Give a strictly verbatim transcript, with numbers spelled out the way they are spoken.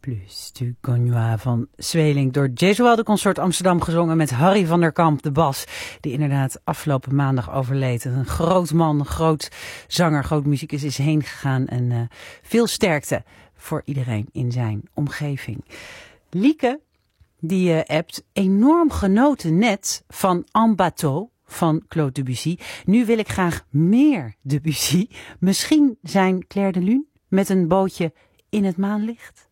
plus du Gagnois van Zweelinck door Jesuel de Consort Amsterdam gezongen met Harry van der Kamp, de bas, die inderdaad afgelopen maandag overleed. Een groot man, groot zanger, groot muzikus is heen gegaan en uh, veel sterkte voor iedereen in zijn omgeving. Lieke, die uh, hebt enorm genoten net van En Bateau van Claude Debussy. Nu wil ik graag meer Debussy. Misschien zijn Clair de Lune met een bootje in het maanlicht.